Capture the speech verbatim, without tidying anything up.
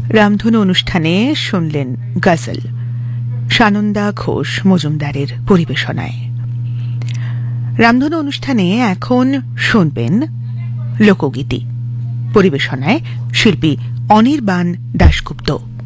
রামধনু অনুষ্ঠানে শুনলেন গজল সানন্দা ঘোষ মজুমদারের পরিবেশনায়। রামধনু অনুষ্ঠানে এখন শুনবেন লোকগীতি, পরিবেশনায় শিল্পী অনির্বাণ দাশগুপ্ত।